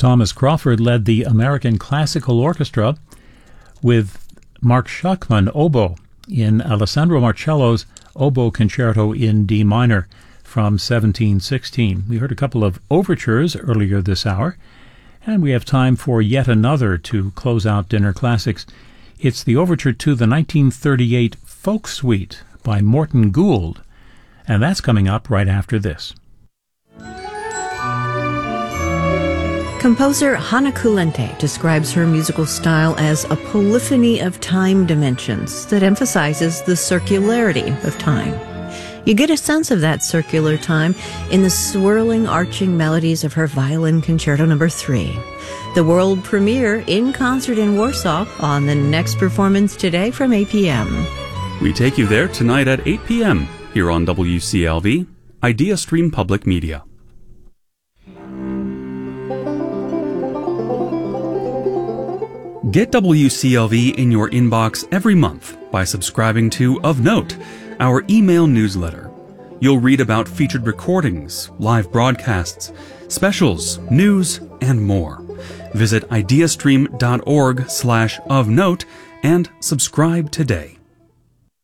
Thomas Crawford led the American Classical Orchestra with Mark Schachmann oboe in Alessandro Marcello's Oboe Concerto in D minor from 1716. We heard a couple of overtures earlier this hour, and we have time for yet another to close out Dinner Classics. It's the overture to the 1938 Folk Suite by Morton Gould, and that's coming up right after this. Composer Hanna Kulente describes her musical style as a polyphony of time dimensions that emphasizes the circularity of time. You get a sense of that circular time in the swirling, arching melodies of her Violin Concerto No. 3. The world premiere in concert in Warsaw on the next performance today from 8 p.m. We take you there tonight at 8 p.m. here on WCLV, Idea Stream Public Media. Get WCLV in your inbox every month by subscribing to Of Note, our email newsletter. You'll read about featured recordings, live broadcasts, specials, news, and more. Visit ideastream.org/ofnote and subscribe today.